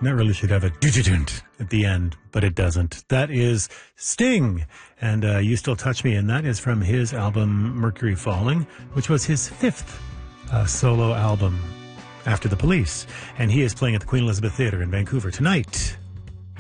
That really should have a do-do-dunt at the end, but it doesn't. That is Sting, and You Still Touch Me, and that is from his album Mercury Falling, which was his fifth solo album after The Police. And he is playing at the Queen Elizabeth Theatre in Vancouver tonight.